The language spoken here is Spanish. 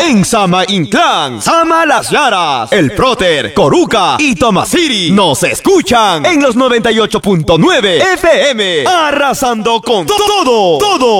En Sama Inclán, Sama Las Llaras, El Próter, Coruca y Tomasiri nos escuchan en los 98.9 FM, arrasando con todo.